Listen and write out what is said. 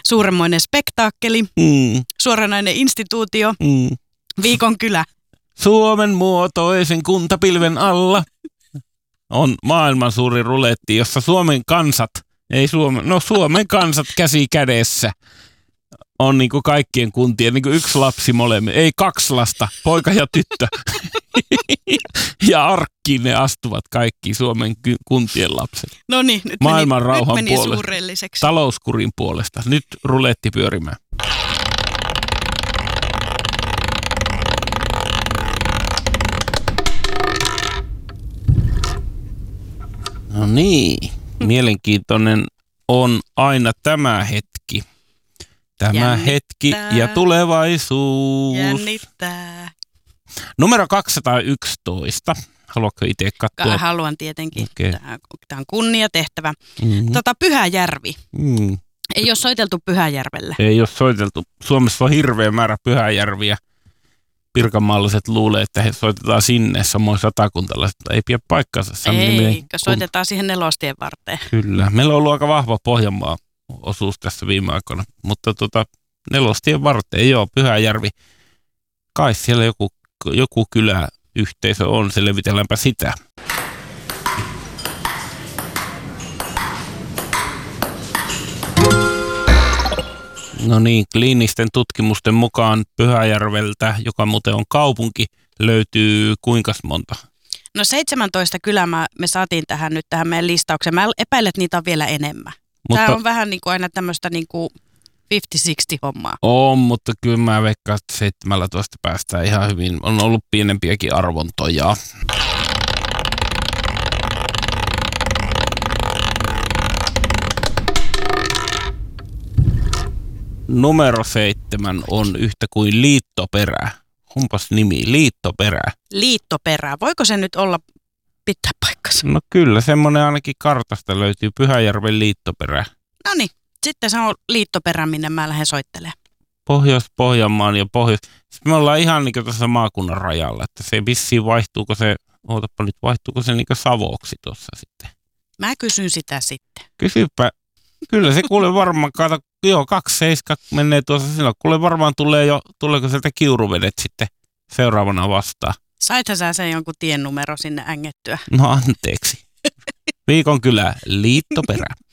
Suuremmoinen spektaakkeli, suoranainen instituutio, viikon kylä. Suomen muotoisen kuntapilven alla on maailman suuri ruletti, jossa Suomen kansat käsi kädessä on niinku kaikkien kuntien, niinku yksi lapsi molemmin, ei 2 lasta, poika ja tyttö. Ja arkkiin ne astuvat kaikki Suomen kuntien lapset. No niin, nyt maailman rauhan meni puolesta, suurelliseksi. talouskurin puolesta. Nyt ruletti pyörimään. No niin, mielenkiintoinen on aina tämä hetki. Tämä hetki ja tulevaisuus. Jännittää. Numero 211. Haluatko itse katsoa? Haluan tietenkin. Okay. Tämä on kunniatehtävä. Pyhäjärvi. Ei ole soiteltu Pyhäjärvelle. Ei ole soiteltu. Suomessa on hirveä määrä Pyhäjärviä. Pirkanmaalaiset luulee, että he soitetaan sinne, samoin satakuntalaiset. Ei pidä paikkansa. Ei, soitetaan siihen Nelostien varteen. Kyllä. Meillä on ollut aika vahva Pohjanmaa-osuus tässä viime aikoina. Mutta Nelostien varteen, joo, Pyhäjärvi. Kai siellä joku kyläyhteisö on, selvitelläänpä sitä. No niin, kliinisten tutkimusten mukaan Pyhäjärveltä, joka muuten on kaupunki, löytyy kuinkas monta? No 17 kylää me saatiin tähän meidän listaukseen. Mä epäilen, että niitä on vielä enemmän. Tämä on vähän niin kuin aina tämmöistä niin kuin 50-60 hommaa. On, mutta kyllä mä veikkaan, että 17 päästään ihan hyvin. On ollut pienempiäkin arvontoja. Numero 7 on yhtä kuin Liittoperä. Kumpas nimi? Liittoperä. Liittoperä. Voiko se nyt olla pitää paikkansa? No kyllä, semmoinen ainakin kartasta löytyy Pyhäjärven Liittoperä. No niin, sitten se on Liittoperä, minne mä lähden soittelemaan. Pohjois-Pohjanmaan ja me ollaan ihan niin kuin tuossa maakunnan rajalla, että se vissiin vaihtuuko se niin kuin Savoksi tuossa sitten. Mä kysyn sitä sitten. Kysypä. Kyllä se kuule varmaan, kato, joo 27 menee tuossa silloin, kuule varmaan tuleeko sieltä Kiuruvedet sitten seuraavana vastaan. Saithan sä sen jonkun tiennumero sinne ängettyä? No anteeksi. Viikon kylä, Liittoperä.